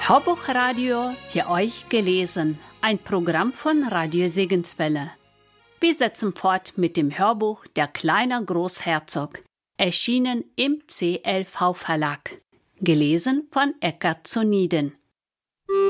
Hörbuchradio für euch gelesen, ein Programm von Radio Segenswelle. Wir setzen fort mit dem Hörbuch Der kleine Großherzog, erschienen im CLV Verlag, gelesen von Eckart Zoniden.